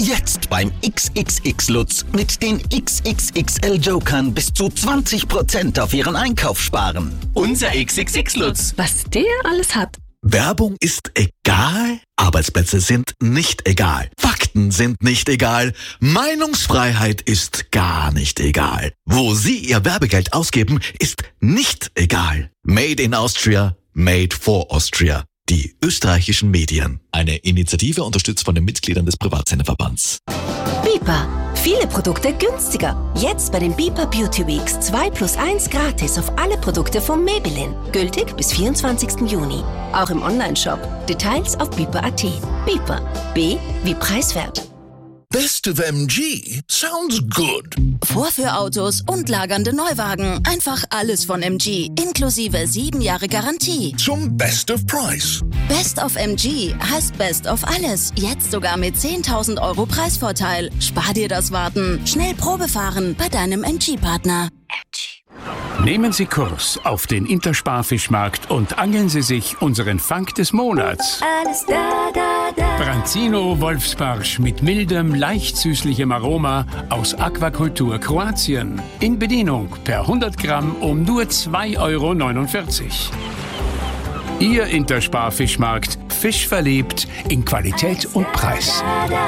Jetzt beim XXX Lutz mit den XXXL Jokern bis zu 20% auf Ihren Einkauf sparen. Unser XXX Lutz. Was der alles hat. Werbung ist egal, Arbeitsplätze sind nicht egal, Fakten sind nicht egal, Meinungsfreiheit ist gar nicht egal. Wo Sie Ihr Werbegeld ausgeben, ist nicht egal. Made in Austria, made for Austria. Die österreichischen Medien. Eine Initiative unterstützt von den Mitgliedern des Privatsenderverbands. Bipa. Viele Produkte günstiger. Jetzt bei den Bipa Beauty Weeks 2+1 gratis auf alle Produkte von Maybelline. Gültig bis 24. Juni. Auch im Onlineshop. Details auf bipa.at. Bipa. B wie preiswert. Best of MG sounds good. Vorführautos und lagernde Neuwagen. Einfach alles von MG. Inklusive 7 Jahre Garantie. Zum Best of Price. Best of MG heißt Best of alles. Jetzt sogar mit 10.000 € Preisvorteil. Spar dir das Warten. Schnell Probe fahren bei deinem MG-Partner. Nehmen Sie Kurs auf den Interspar-Fischmarkt und angeln Sie sich unseren Fang des Monats. Alles da. Branzino Wolfsbarsch mit mildem, leicht süßlichem Aroma aus Aquakultur Kroatien. In Bedienung per 100 Gramm um nur 2,49 €. Ihr Interspar-Fischmarkt. Fisch verliebt in Qualität und Preis.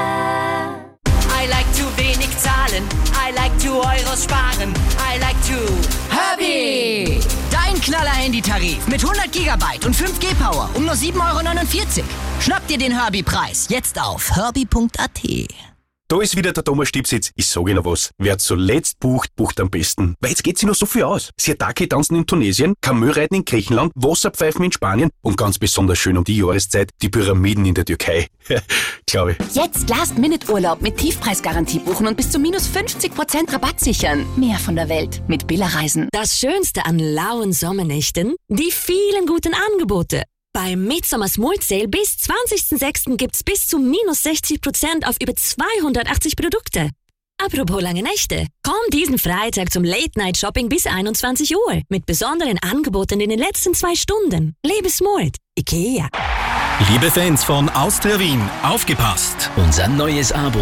I like to wenig zahlen. I like to Euros sparen. I like to Herbie! Dein Knaller-Handytarif mit 100 GB und 5G-Power um nur 7,49 €. Schnapp dir den Herbie-Preis jetzt auf herbie.at. Da ist wieder der Thomas Stipsitz. Ich sage Ihnen was. Wer zuletzt bucht, bucht am besten. Weil jetzt geht sich noch so viel aus. Siataki tanzen in Tunesien, Kamelreiten in Griechenland, Wasserpfeifen in Spanien und ganz besonders schön um die Jahreszeit die Pyramiden in der Türkei. Glaube ich. Jetzt Last-Minute-Urlaub mit Tiefpreisgarantie buchen und bis zu minus 50% Rabatt sichern. Mehr von der Welt mit Billa Reisen. Das Schönste an lauen Sommernächten? Die vielen guten Angebote. Beim Midsummer Smart Sale bis 20.06. gibt's bis zu minus 60% auf über 280 Produkte. Apropos lange Nächte. Komm diesen Freitag zum Late-Night-Shopping bis 21 Uhr mit besonderen Angeboten in den letzten 2 Stunden. Lebe smart. IKEA. Liebe Fans von Austria Wien, aufgepasst! Unser neues Abo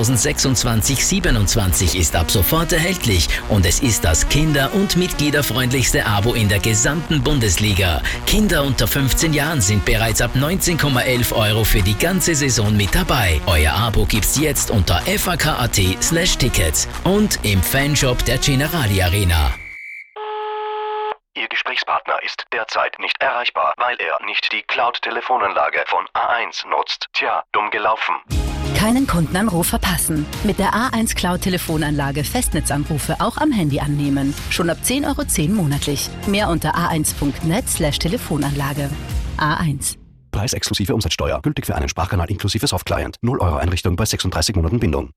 2026/27 ist ab sofort erhältlich und es ist das kinder- und mitgliederfreundlichste Abo in der gesamten Bundesliga. Kinder unter 15 Jahren sind bereits ab 19,11 € für die ganze Saison mit dabei. Euer Abo gibt's jetzt unter fak.at/tickets und im Fanshop der Generali Arena. Ihr Gesprächspartner ist derzeit nicht erreichbar, weil er nicht die Cloud-Telefonanlage von A1 nutzt. Tja, dumm gelaufen. Keinen Kundenanruf verpassen. Mit der A1 Cloud-Telefonanlage Festnetzanrufe auch am Handy annehmen. Schon ab 10,10 € monatlich. Mehr unter a1.net/Telefonanlage. A1. Preis exklusive Umsatzsteuer. Gültig für einen Sprachkanal inklusive Softclient. 0 € Einrichtung bei 36 Monaten Bindung.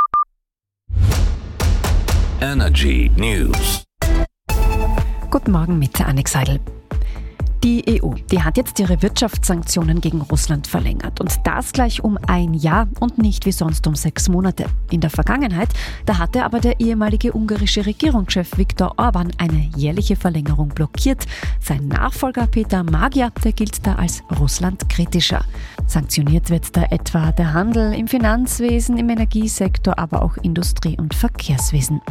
Energy News. Guten Morgen mit Annik Seidel. Die EU, die hat jetzt ihre Wirtschaftssanktionen gegen Russland verlängert. Und das gleich um 1 Jahr und nicht wie sonst um 6 Monate. In der Vergangenheit, da hatte aber der ehemalige ungarische Regierungschef Viktor Orbán eine jährliche Verlängerung blockiert. Sein Nachfolger Peter Magyar, der gilt da als russlandkritischer. Sanktioniert wird da etwa der Handel im Finanzwesen, im Energiesektor, aber auch Industrie- und Verkehrswesen.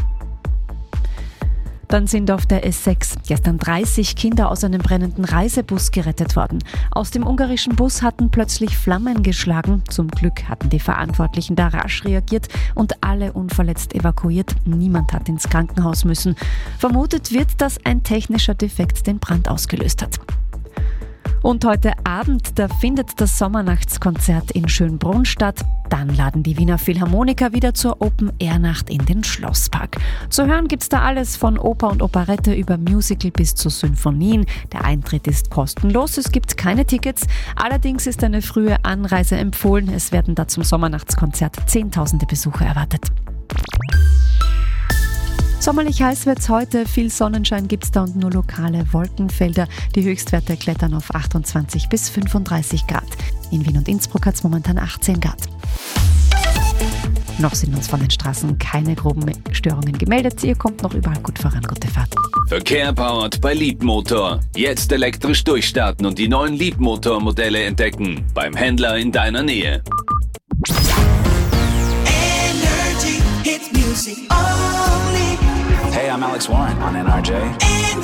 Dann sind auf der S6 gestern 30 Kinder aus einem brennenden Reisebus gerettet worden. Aus dem ungarischen Bus hatten plötzlich Flammen geschlagen. Zum Glück hatten die Verantwortlichen da rasch reagiert und alle unverletzt evakuiert. Niemand hat ins Krankenhaus müssen. Vermutet wird, dass ein technischer Defekt den Brand ausgelöst hat. Und heute Abend, da findet das Sommernachtskonzert in Schönbrunn statt. Dann laden die Wiener Philharmoniker wieder zur Open-Air-Nacht in den Schlosspark. Zu hören gibt's da alles von Oper und Operette über Musical bis zu Sinfonien. Der Eintritt ist kostenlos, es gibt keine Tickets. Allerdings ist eine frühe Anreise empfohlen. Es werden da zum Sommernachtskonzert Zehntausende Besucher erwartet. Sommerlich heiß wird's heute, viel Sonnenschein gibt's da und nur lokale Wolkenfelder. Die Höchstwerte klettern auf 28 bis 35 Grad. In Wien und Innsbruck hat's momentan 18 Grad. Noch sind uns von den Straßen keine groben Störungen gemeldet. Ihr kommt noch überall gut voran. Gute Fahrt. Verkehr powered bei Leapmotor. Jetzt elektrisch durchstarten und die neuen Leapmotor-Modelle entdecken. Beim Händler in deiner Nähe. music only. Hey, I'm Alex Warren on NRJ.